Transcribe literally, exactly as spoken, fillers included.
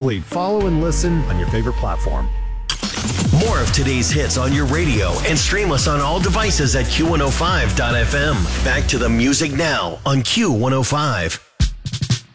Follow and listen on your favorite platform. More of today's hits on your radio and stream us on all devices at Q one oh five dot F M. Back to the music now on Q one oh five.